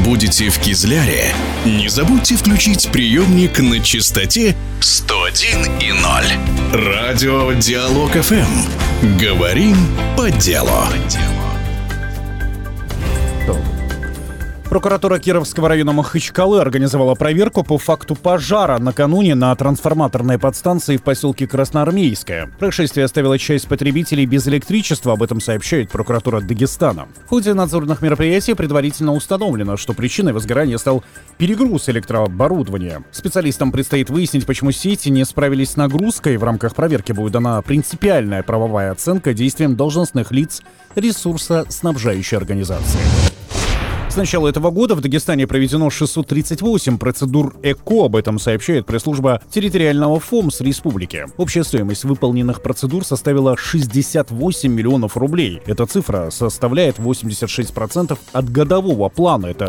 будете в Кизляре, не забудьте включить приемник на частоте 101,0. Радио Диалог ФМ. Говорим по делу. Прокуратура Кировского района Махачкалы организовала проверку по факту пожара накануне на трансформаторной подстанции в поселке Красноармейское. Происшествие оставило часть потребителей без электричества, об этом сообщает прокуратура Дагестана. В ходе надзорных мероприятий предварительно установлено, что причиной возгорания стал перегруз электрооборудования. Специалистам предстоит выяснить, почему сети не справились с нагрузкой. В рамках проверки будет дана принципиальная правовая оценка действиям должностных лиц ресурсоснабжающей организации. С начала этого года в Дагестане проведено 638 процедур ЭКО, об этом сообщает пресс-служба территориального ФОМС республики. Общая стоимость выполненных процедур составила 68 миллионов рублей. Эта цифра составляет 86% от годового плана, это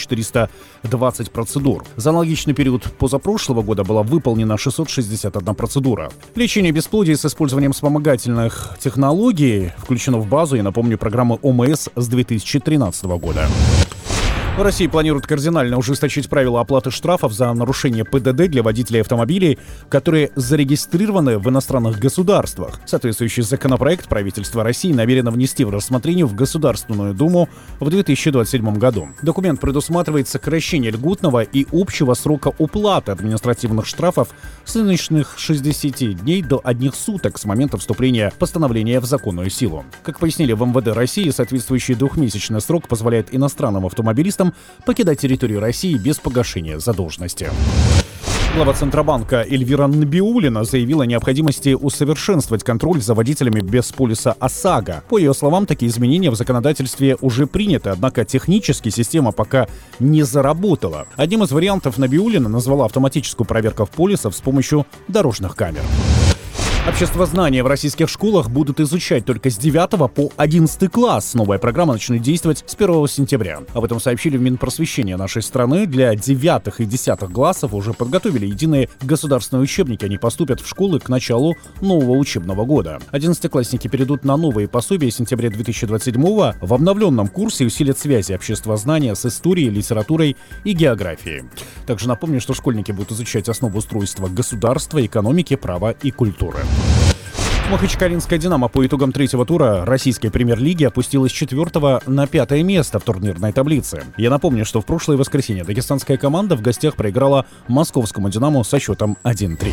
1420 процедур. За аналогичный период позапрошлого года была выполнена 661 процедура. Лечение бесплодия с использованием вспомогательных технологий включено в базу, я напомню, программы ОМС с 2013 года. В России планируют кардинально ужесточить правила оплаты штрафов за нарушение ПДД для водителей автомобилей, которые зарегистрированы в иностранных государствах. Соответствующий законопроект правительство России намерено внести в рассмотрение в Государственную Думу в 2027 году. Документ предусматривает сокращение льготного и общего срока уплаты административных штрафов с нынешних 60 дней до 1 суток с момента вступления постановления в законную силу. Как пояснили в МВД России, соответствующий двухмесячный срок позволяет иностранным автомобилистам покидать территорию России без погашения задолженности. Глава Центробанка Эльвира Набиуллина заявила о необходимости усовершенствовать контроль за водителями без полиса ОСАГО. По ее словам, такие изменения в законодательстве уже приняты, однако технически система пока не заработала. Одним из вариантов Набиуллина назвала автоматическую проверку полисов с помощью дорожных камер. Обществознание в российских школах будут изучать только с 9 по 11 класс. Новая программа начнет действовать с 1 сентября. Об этом сообщили в Минпросвещения нашей страны. Для 9 и 10 классов уже подготовили единые государственные учебники. Они поступят в школы к началу нового учебного года. 11-классники перейдут на новые пособия с сентября 2027-го. В обновленном курсе усилят связи обществознания с историей, литературой и географией. Также напомню, что школьники будут изучать основы устройства государства, экономики, права и культуры. Махачкалинская «Динамо» по итогам третьего тура российской премьер-лиги опустилась с 4 на 5 место в турнирной таблице. Я напомню, что в прошлое воскресенье дагестанская команда в гостях проиграла московскому «Динамо» со счетом 1-3.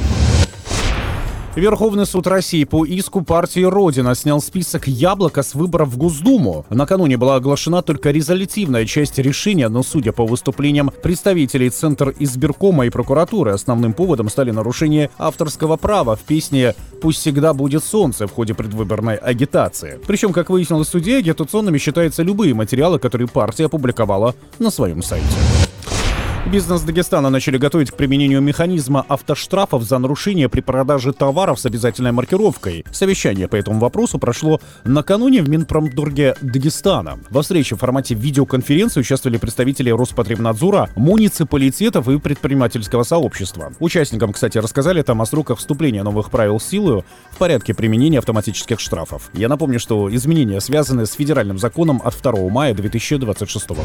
Верховный суд России по иску партии «Родина» снял список «Яблоко» с выборов в Госдуму. Накануне была оглашена только резолютивная часть решения, но, судя по выступлениям представителей Центризбиркома и прокуратуры, основным поводом стали нарушения авторского права в песне «Пусть всегда будет солнце» в ходе предвыборной агитации. Причем, как выяснилось в суде, агитационными считаются любые материалы, которые партия опубликовала на своем сайте. Бизнес Дагестана начали готовить к применению механизма автоштрафов за нарушение при продаже товаров с обязательной маркировкой. Совещание по этому вопросу прошло накануне в Минпромторге Дагестана. Во встрече в формате видеоконференции участвовали представители Роспотребнадзора, муниципалитетов и предпринимательского сообщества. Участникам, кстати, рассказали там о сроках вступления новых правил в силу в порядке применения автоматических штрафов. Я напомню, что изменения связаны с федеральным законом от 2 мая 2026 года.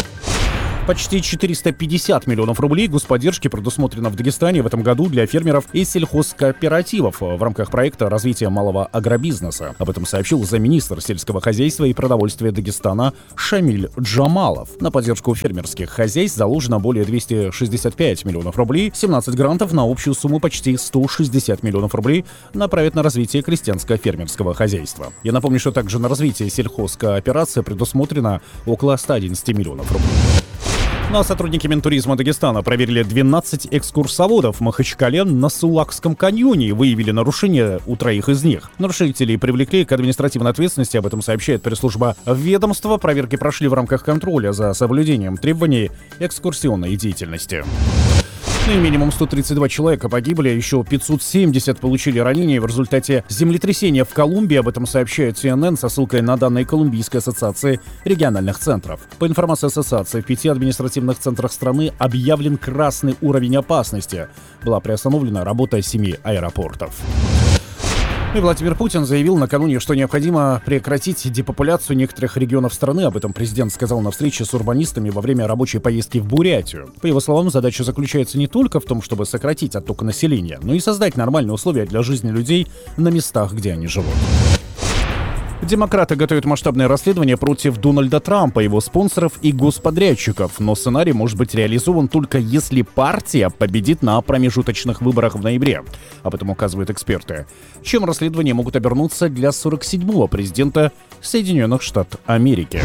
Почти 450 миллионов рублей господдержки предусмотрено в Дагестане в этом году для фермеров и сельхозкооперативов в рамках проекта развития малого агробизнеса. Об этом сообщил замминистра сельского хозяйства и продовольствия Дагестана Шамиль Джамалов. На поддержку фермерских хозяйств заложено более 265 миллионов рублей. 17 грантов на общую сумму почти 160 миллионов рублей направят на развитие крестьянско-фермерского хозяйства. Я напомню, что также на развитие сельхозкооперации предусмотрено около 111 миллионов рублей. Ну а сотрудники Минтуризма Дагестана проверили 12 экскурсоводов в Махачкале на Сулакском каньоне и выявили нарушения у 3 из них. Нарушителей привлекли к административной ответственности, об этом сообщает пресс-служба ведомства. Проверки прошли в рамках контроля за соблюдением требований экскурсионной деятельности. Ну и минимум 132 человека погибли, еще 570 получили ранения в результате землетрясения в Колумбии. Об этом сообщает CNN со ссылкой на данные Колумбийской ассоциации региональных центров. По информации ассоциации, в 5 административных центрах страны объявлен красный уровень опасности. Была приостановлена работа 7 аэропортов. И Владимир Путин заявил накануне, что необходимо прекратить депопуляцию некоторых регионов страны. Об этом президент сказал на встрече с урбанистами во время рабочей поездки в Бурятию. По его словам, задача заключается не только в том, чтобы сократить отток населения, но и создать нормальные условия для жизни людей на местах, где они живут. Демократы готовят масштабное расследование против Дональда Трампа, его спонсоров и господрядчиков, но сценарий может быть реализован только если партия победит на промежуточных выборах в ноябре. Об этом указывают эксперты. Чем расследования могут обернуться для 47-го президента Соединенных Штатов Америки.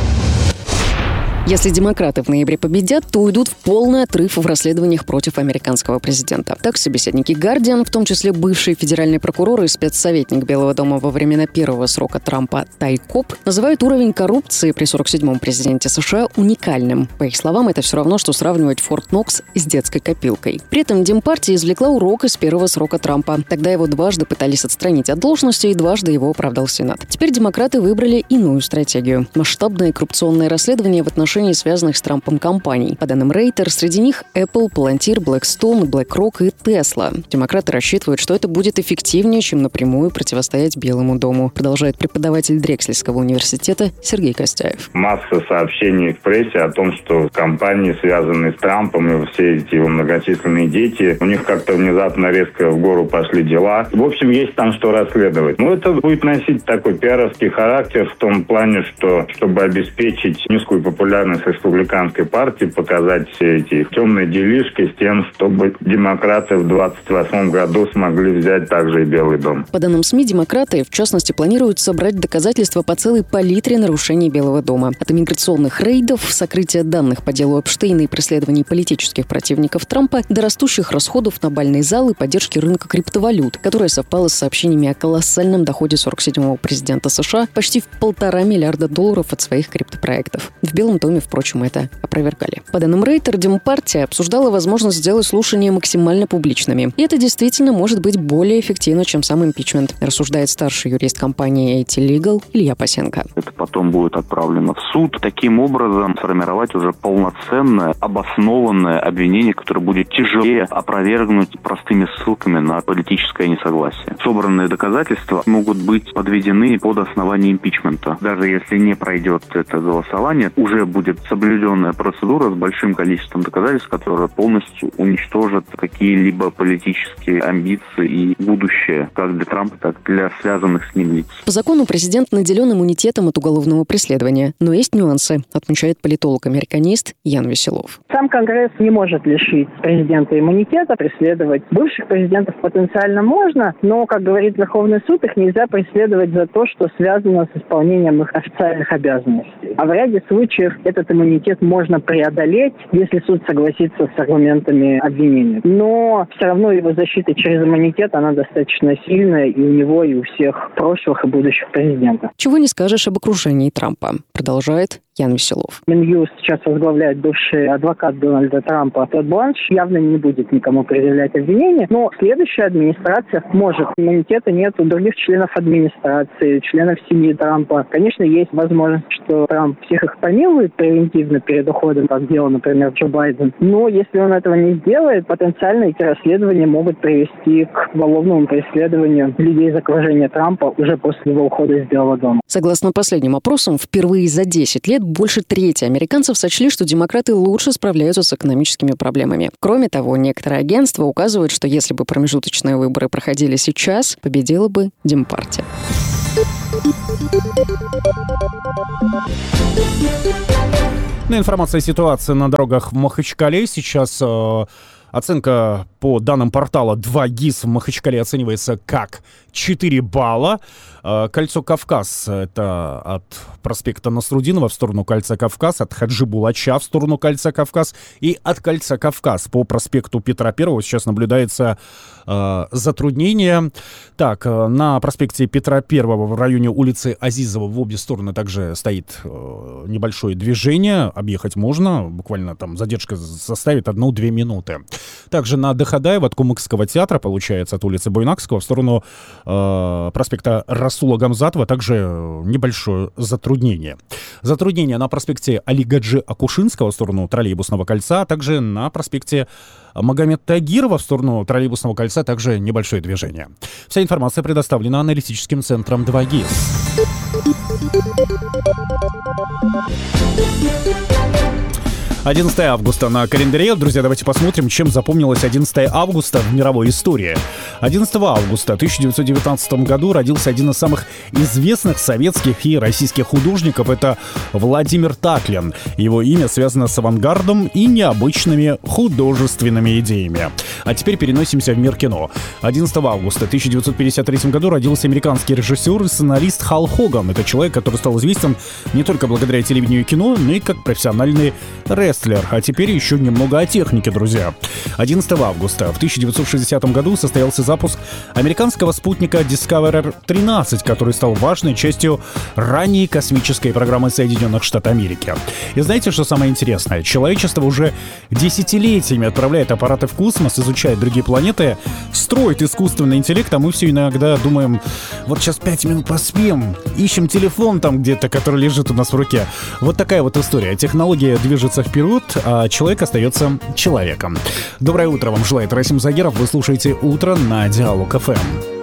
Если демократы в ноябре победят, то уйдут в полный отрыв в расследованиях против американского президента. Так, собеседники «Гардиан», в том числе бывший федеральный прокурор и спецсоветник Белого дома во времена первого срока Трампа Тай Коб, называют уровень коррупции при 47-м президенте США уникальным. По их словам, это все равно, что сравнивать Форт Нокс с детской копилкой. При этом Демпартия извлекла урок из первого срока Трампа. Тогда его дважды пытались отстранить от должности, и дважды его оправдал Сенат. Теперь демократы выбрали иную стратегию. Масштабное коррупционное расследование в отношении связанных с Трампом компаний. По данным Reuters, среди них Apple, Palantir, Blackstone, BlackRock и Tesla. Демократы рассчитывают, что это будет эффективнее, чем напрямую противостоять Белому дому, продолжает преподаватель Дрекслерского университета Сергей Костяев. Масса сообщений в прессе о том, что компании, связанные с Трампом, и все эти его многочисленные дети, у них как-то внезапно резко в гору пошли дела. В общем, есть там что расследовать. Но это будет носить такой пиаровский характер в том плане, что чтобы обеспечить низкую популярность республиканской партии, показать все эти темные делишки с тем, чтобы демократы в 28 году смогли взять также и Белый дом. По данным СМИ, демократы, в частности, планируют собрать доказательства по целой палитре нарушений Белого дома. От иммиграционных рейдов, сокрытия данных по делу Эпштейна и преследований политических противников Трампа до растущих расходов на бальный зал и поддержки рынка криптовалют, которая совпала с сообщениями о колоссальном доходе 47-го президента США почти в $1,5 миллиарда от своих криптопроектов. В Белом доме, впрочем, это опровергали. По данным Reuters, Демпартия обсуждала возможность сделать слушания максимально публичными. И это действительно может быть более эффективно, чем сам импичмент, рассуждает старший юрист компании AT Legal Илья Пасенко. Это потом будет отправлено в суд. Таким образом, сформировать уже полноценное, обоснованное обвинение, которое будет тяжелее опровергнуть простыми ссылками на политическое несогласие. Собранные доказательства могут быть подведены под основание импичмента. Даже если не пройдет это голосование, уже будет соблюденная процедура с большим количеством доказательств, которая полностью уничтожит какие-либо политические амбиции и будущее как для Трампа, так и для связанных с ним лиц. По закону президент наделен иммунитетом от уголовного преследования. Но есть нюансы, отмечает политолог-американист Ян Веселов. Сам Конгресс не может лишить президента иммунитета, преследовать бывших президентов потенциально можно, но, как говорит Верховный суд, их нельзя преследовать за то, что связано с исполнением их официальных обязанностей. А в ряде случаев этот иммунитет можно преодолеть, если суд согласится с аргументами обвинения. Но все равно его защита через иммунитет, она достаточно сильная и у него, и у всех прошлых и будущих президентов. Чего не скажешь об окружении Трампа, продолжает Ян Веселов. Минюст сейчас возглавляет бывший адвокат Дональда Трампа Тодд Бланш. Явно не будет никому предъявлять обвинения, но следующая администрация может. Иммунитета нет у других членов администрации, членов семьи Трампа. Конечно, есть возможность, что Трамп всех их помилует превентивно перед уходом, как делал, например, Джо Байден. Но если он этого не сделает, потенциально эти расследования могут привести к уголовному преследованию людей из окружения Трампа уже после его ухода из Белого дома. Согласно последним опросам, впервые за 10 лет больше трети американцев сочли, что демократы лучше справляются с экономическими проблемами. Кроме того, некоторые агентства указывают, что если бы промежуточные выборы проходили сейчас, победила бы Демпартия. Информация о ситуации на дорогах в Махачкале. Сейчас оценка по данным портала 2GIS в Махачкале оценивается как 4 балла. Кольцо Кавказ — это от проспекта Насрудинова в сторону Кольца Кавказ, от Хаджи Булача в сторону Кольца Кавказ и от Кольца Кавказ по проспекту Петра Первого сейчас наблюдается затруднение. Так, на проспекте Петра Первого в районе улицы Азизова в обе стороны также стоит небольшое движение. Объехать можно, буквально там задержка составит 1-2 минуты. Также на ДХ Хадаева от Кумыкского театра, получается, от улицы Буйнакского в сторону проспекта Расула Гамзатова также небольшое затруднение. Затруднение на проспекте Али-Гаджи Акушинского в сторону троллейбусного кольца, а также на проспекте Магомед Тагирова в сторону троллейбусного кольца также небольшое движение. Вся информация предоставлена аналитическим центром 2GIS. 11 августа на календаре. Друзья, давайте посмотрим, чем запомнилось 11 августа в мировой истории. 11 августа 1919 году родился один из самых известных советских и российских художников. Это Владимир Таклин. Его имя связано с авангардом и необычными художественными идеями. А теперь переносимся в мир кино. 11 августа 1953 году родился американский режиссер и сценарист Хал Хоган. Это человек, который стал известен не только благодаря телевидению и кино, но и как профессиональный рестлер. А теперь еще немного о технике, друзья. 11 августа в 1960 году состоялся запуск американского спутника Discoverer-13, который стал важной частью ранней космической программы Соединенных Штатов Америки. И знаете, что самое интересное? Человечество уже десятилетиями отправляет аппараты в космос, изучает другие планеты, строит искусственный интеллект, а мы все иногда думаем, вот сейчас 5 минут поспим, ищем телефон там где-то, который лежит у нас в руке. Вот такая вот история. Технология движется вперед, а человек остается человеком. Доброе утро вам желает Расим Загеров. Вы слушаете «Утро» на Диалог ФМ.